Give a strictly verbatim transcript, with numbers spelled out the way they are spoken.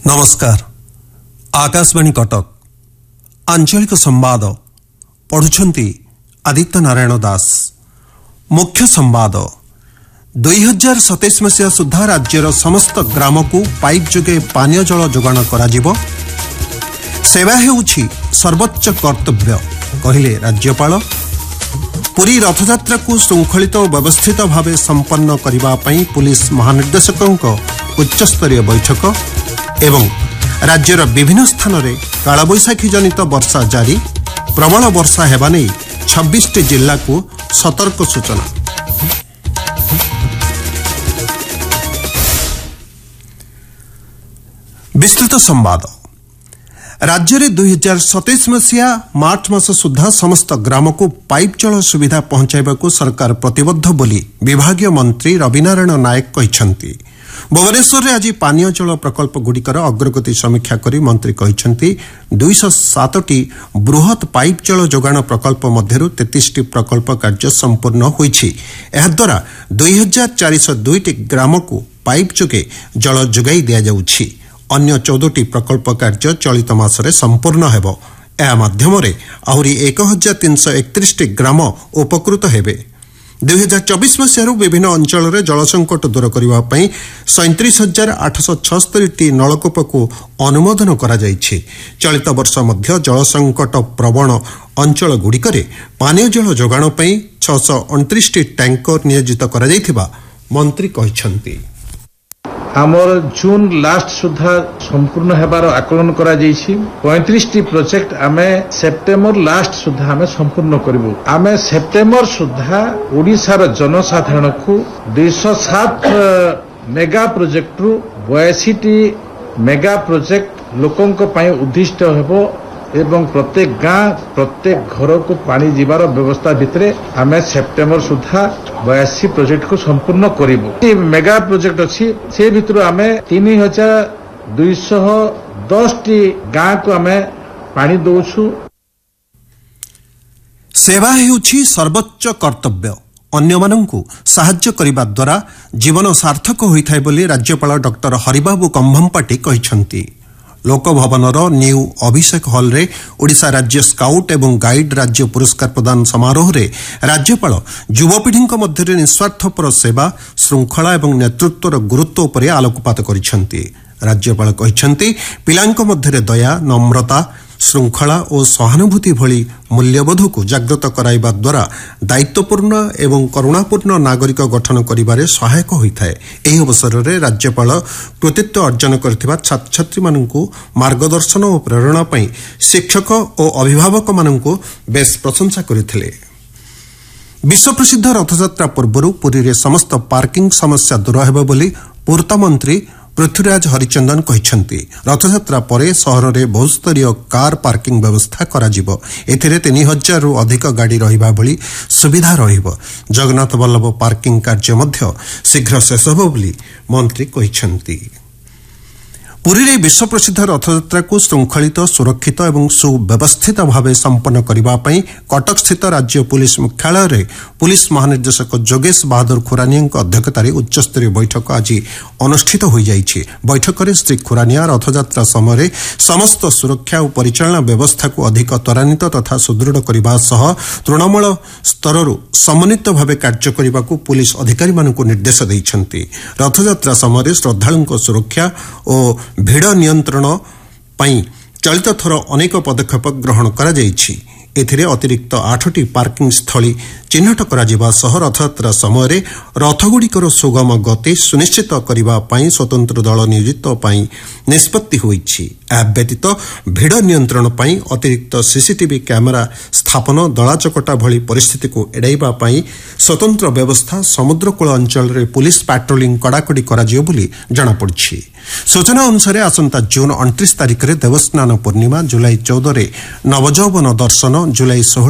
नमस्कार आकाशवाणी कटक आंचलिक संवाद पढ़ुछंती आदित्य नारायण दास। मुख्य संवाद दुई हजार सतैश मसीहा सुधा राज्यर समस्त ग्राम को पाइप जोगे पानीय जल जोगाण करा सेवा हेउछि सर्वोच्च कर्तव्य कहिले राज्यपाल। पुरी रथयात्रा को श्रृंखलित और व्यवस्थित भाव संपन्न करबा पई पुलिस महानिर्देशकों उच्चस्तरीय बैठक एवं राज्यर विभिन्न स्थान में कालबैशाखी जनित वर्षा जारी, प्रबल वर्षा हेबा नै छब्बीस टी जिल्ला को सतर्क सूचना। विस्तृत संवाद राज्य में दुई हजार सतैश मसीहा मार्च मास सुधा समस्त ग्राम को पाइप जल सुविधा पहुंचाइबा को सरकार प्रतिबद्ध बोली विभागीय मंत्री रविनारायण नायक कहिसंती। भुवनेश्वर में आज पानीय जल प्रकल्प गुड़िकर अग्रगति समीक्षा करी मंत्री कहिसंती दुई सौ सात टी बृहत पाइप जल जोगाण प्रकल्प मध्यरु तैंतीस टी प्रकल्प कार्य संपूर्ण होईछि। एहा द्वारा दुई हजार चार सौ दुई टी ग्राम को पाइप जोगे जल जोगाई दिया जाउछि। अन्य चौदह टी प्रकल्प कार्य चलित मासरे संपूर्ण हेबो। एहा माध्यमरे आहुरी एक हजार तीन सौ एकतीस टी ग्राम उपकृत हेबे। दुई हजार चौबीस मसीह विभिन्न अंचल में जल संकट दूर करने सैंतीस हजार आठ सौ छस्तरी टी नलकूप को अनुमोदन करा जाइछि। चलित वर्ष मध्य जल संकट प्रवण अंचल गुड़िकरे पानीय जल जोगाण पई छह सौ उनतीस टी टैंकर नियोजित करा जाइथिबा मंत्री कहिसंती। आमर जून लास्ट सुधा संपूर्ण हेबार आकलन करा जाइछि। पैंतीस टी प्रोजेक्ट आमे सेप्टेम्बर लास्ट सुधा आमे संपूर्ण करिबु। आमे सेप्टेम्बर सुधा ओडिसार जनसाधारण को दुई सौ सात मेगा प्रोजेक्ट रु बयासी टी मेगा प्रोजेक्ट लोकों को पाई उद्दिष्ट हेबो एवं प्रत्येक गाँ प्रत्येक घर को पानी जीवार व्यवस्था भितरे आमे सेप्टेम्बर सुधा बयासी प्रोजेक्ट को संपूर्ण करिबु। मेगा प्रोजेक्ट अच्छी से भितर आमे तीन हजार दुई सौ दस टी गाँ को आमे पानी दौछु। सेवा हेउछि सर्वोच्च कर्तव्य, अन्य मानंकु साहाय्य करिबा द्वारा जीवन सार्थक होइथाय बोली राज्यपाल डॉक्टर हरिबाबू कंभमपाटी कहिसंती। लोकभवनर न्यू अभिषेक हॉल रे ओडिशा राज्य स्काउट एवं गाइड राज्य पुरस्कार प्रदान समारोह रे राज्यपाल युवपीढ़ी मध्य निस्वार्थपर सेवा श्रृंखला एवं नेतृत्वर गुरुत्व उपर आलोकपात करिसंती। राज्यपाल कहिसंती पिलांक मध्य दया नम्रता श्रृंखला और सहानुभूति भली मूल्यबोध को जागृत कराइबा द्वारा दायित्वपूर्ण एवं करुणापूर्ण नागरिक गठन करिबारे सहायक होइथाय। एही अवसर रे राज्यपाल कृतित्व अर्जन करथिबा छात्र छात्री माननकु मार्गदर्शन और प्रेरणा पई शिक्षक और अभिभावक माननकु बेस प्रशंसा करिथिले। विश्व प्रसिद्ध रथयात्रा पूर्व पुरी रे समस्त पार्किंग समस्या दूर हेबो बोली पूर्त मंत्री पृथ्वीराज हरिचंदन कहिसंती। रथयात्रा परे सहर में बहुस्तरीय कार पार्किंग व्यवस्था करा जिवो। एथिरे तीन हजार रु अधिक गाड़ी रहिबा भली सुविधा रहिबो। जगन्नाथ वल्लभ पार्किंग कार्य मध्य शीघ्र शेष हेबो बोली मंत्री कहिसंती। पुरी रे विश्व प्रसिद्ध रथयात्रा को श्रृंखलित सुरक्षित एवं सुव्यवस्थित भाव संपन्न करने कटक स्थित राज्य पुलिस मुख्यालय रे पुलिस महानिर्देशक योगेश बहादुर खुरानिया अध्यक्षतार उच्चस्तरीय बैठक आज अनुष्ठित हो जाइछि। बैठक में श्री खुरानिया रथयात्रा समय समस्त सुरक्षा और परिचालना व्यवस्था को अधिक त्वरान्वित तथा सुदृढ़ करने सह तृणमूल स्तर समन्वित भाव कार्य करने को पुलिस अधिकारी मानक निर्देश देइछन्ति। रथयात्रा समय श्रद्धालुओं सुरक्षा और भिड़ नियंत्रण पई चलित थर अनेक पदक्षेप ग्रहण करा जाइछि। एथिरे अतिरिक्त आठ टी पार्किंग स्थली चिन्हट करा जिबा सह रथयात्रा समय रथगुड़िकर सुगम गति सुनिश्चित करबा पई स्वतंत्र दल नियोजित पई निष्पत्ति होइछि। आ व्यतीत भिड़ नियंत्रण पई अतिरिक्त सीसीटीवी कैमेरा स्थापन दलाचकटा भली परिस्थिति को एडाइबा पई स्वतंत्र व्यवस्था समुद्रकूल अंचल रे पुलिस पेट्रोलिंग कड़ाकड़ी करा जियो बोली जणा पड़छि। सूचना अनुसार आसंता जून उनतीस तारिख रे देवस्नान पूर्णिमा, जुलाई चौदह रे नवजौवन दर्शन, जुलाई सोलह